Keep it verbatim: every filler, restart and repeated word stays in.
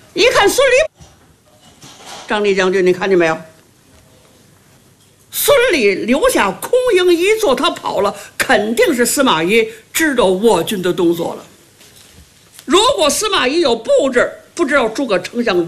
一看孙礼，张立将军，你看见没有？孙礼留下空营一座，他跑了，肯定是司马懿知道我军的动作了。如果司马懿有布置，不知道诸葛丞相